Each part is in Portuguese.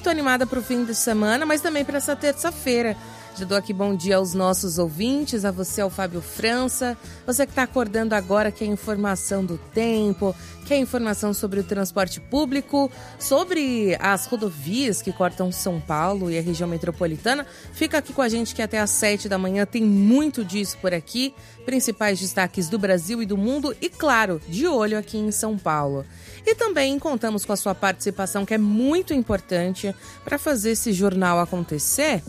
muito animada para o fim de semana, mas também para essa terça-feira. Já dou aqui bom dia aos nossos ouvintes, a você, ao Fábio França, você que está acordando agora, quer informação do tempo, quer informação sobre o transporte público, sobre as rodovias que cortam São Paulo e a região metropolitana. Fica aqui com a gente que até às 7 da manhã tem muito disso por aqui, principais destaques do Brasil e do mundo e, claro, de olho aqui em São Paulo. E também contamos com a sua participação, que é muito importante para fazer esse jornal acontecer.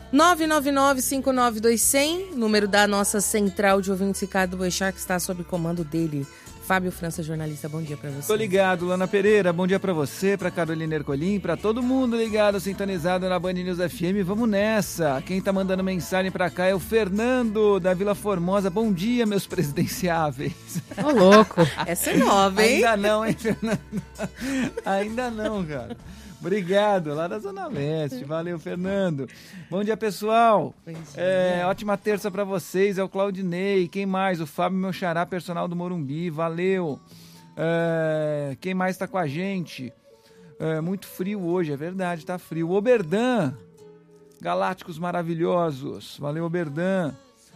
999-592-100, número da nossa central de ouvintes, Ricardo Boechat, que está sob comando dele. Fábio França, jornalista, bom dia para você. Tô ligado, Lana Pereira, bom dia para você, para Carolina Ercolim, para todo mundo ligado, sintonizado na Band News FM. Vamos nessa. Quem tá mandando mensagem para cá é o Fernando, da Vila Formosa. Bom dia, meus presidenciáveis. Ô, louco. Essa é nova, hein? Ainda não, hein, Fernando? Ainda não, cara. Obrigado, lá da Zona Leste. Valeu, Fernando. Bom dia, pessoal. Ótima terça pra vocês. É o Claudinei. Quem mais? O Fábio, meu xará, personal do Morumbi. Valeu. Quem mais tá com a gente? Muito frio hoje, é verdade, tá frio. Oberdan. Galácticos maravilhosos. Valeu, Oberdan.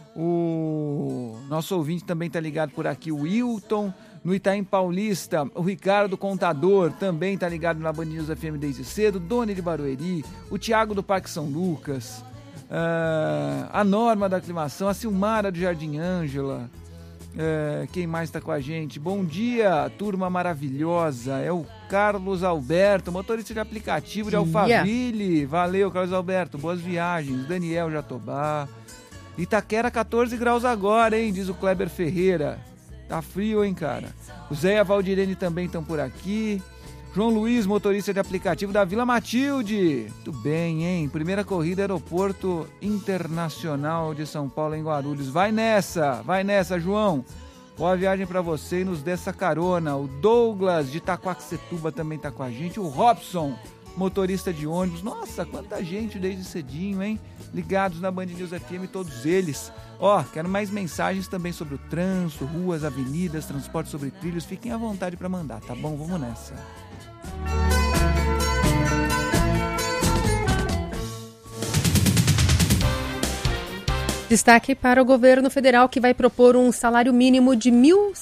O nosso ouvinte também tá ligado por aqui, o Wilton. No Itaim Paulista, o Ricardo Contador também tá ligado na Band News FM desde cedo, Doni de Barueri, o Tiago do Parque São Lucas, a Norma da Aclimação, a Silmara do Jardim Ângela, quem mais tá com a gente? Bom dia, turma maravilhosa, é o Carlos Alberto, motorista de aplicativo de Alphaville, valeu Carlos Alberto, boas viagens, Daniel Jatobá, Itaquera 14 graus agora, hein, diz o Kleber Ferreira. Tá frio, hein, cara? O Zé e a Valdirene também estão por aqui. João Luiz, motorista de aplicativo da Vila Matilde. Muito bem, hein? Primeira corrida, Aeroporto Internacional de São Paulo, em Guarulhos. Vai nessa, João. Boa viagem pra você e nos dê essa carona. O Douglas, de Itaquaquecetuba, também tá com a gente. O Robson, motorista de ônibus. Nossa, quanta gente desde cedinho, hein? Ligados na Band News FM, todos eles. Quero mais mensagens também sobre o trânsito, ruas, avenidas, transporte sobre trilhos. Fiquem à vontade para mandar, tá bom? Vamos nessa. Destaque para o governo federal, que vai propor um salário mínimo de R$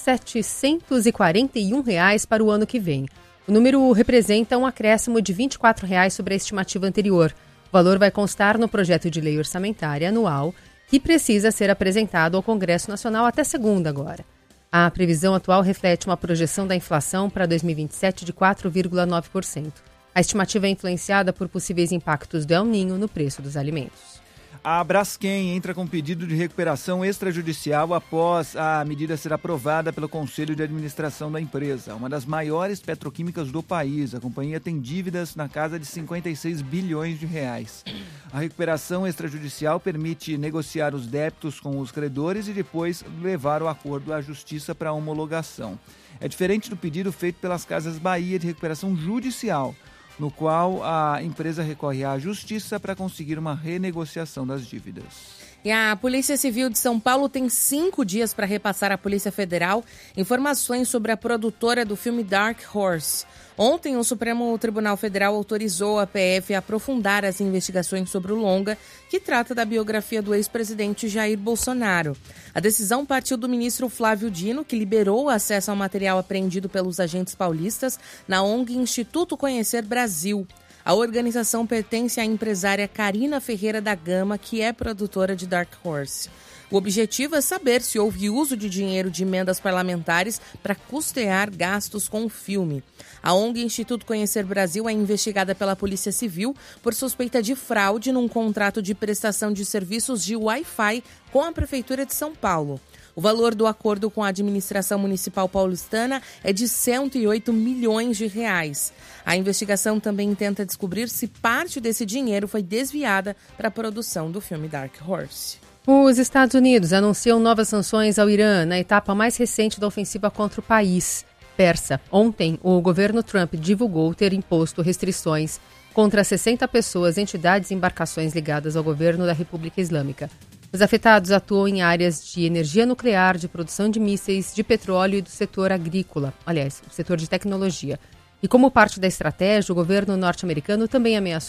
1.741 para o ano que vem. O número representa um acréscimo de R$ 24 sobre a estimativa anterior. O valor vai constar no projeto de lei orçamentária anual, que precisa ser apresentado ao Congresso Nacional até segunda agora. A previsão atual reflete uma projeção da inflação para 2027 de 4,9%. A estimativa é influenciada por possíveis impactos do El Niño no preço dos alimentos. A Braskem entra com pedido de recuperação extrajudicial após a medida ser aprovada pelo Conselho de Administração da empresa, uma das maiores petroquímicas do país. A companhia tem dívidas na casa de 56 bilhões de reais. A recuperação extrajudicial permite negociar os débitos com os credores e depois levar o acordo à justiça para homologação. É diferente do pedido feito pelas Casas Bahia de recuperação judicial, no qual a empresa recorre à justiça para conseguir uma renegociação das dívidas. E a Polícia Civil de São Paulo tem 5 dias para repassar à Polícia Federal informações sobre a produtora do filme Dark Horse. Ontem, o Supremo Tribunal Federal autorizou a PF a aprofundar as investigações sobre o longa, que trata da biografia do ex-presidente Jair Bolsonaro. A decisão partiu do ministro Flávio Dino, que liberou o acesso ao material apreendido pelos agentes paulistas na ONG Instituto Conhecer Brasil. A organização pertence à empresária Karina Ferreira da Gama, que é produtora de Dark Horse. O objetivo é saber se houve uso de dinheiro de emendas parlamentares para custear gastos com o filme. A ONG Instituto Conhecer Brasil é investigada pela Polícia Civil por suspeita de fraude num contrato de prestação de serviços de Wi-Fi com a Prefeitura de São Paulo. O valor do acordo com a administração municipal paulistana é de 108 milhões de reais. A investigação também tenta descobrir se parte desse dinheiro foi desviada para a produção do filme Dark Horse. Os Estados Unidos anunciam novas sanções ao Irã na etapa mais recente da ofensiva contra o país persa. Ontem, o governo Trump divulgou ter imposto restrições contra 60 pessoas, entidades e embarcações ligadas ao governo da República Islâmica. Os afetados atuam em áreas de energia nuclear, de produção de mísseis, de petróleo e do setor agrícola, aliás, o setor de tecnologia. E como parte da estratégia, o governo norte-americano também ameaçou